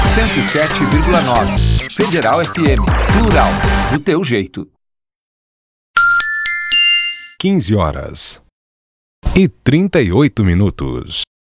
107,9. Federal FM. Plural. Do teu jeito. 15 horas e 38 minutos.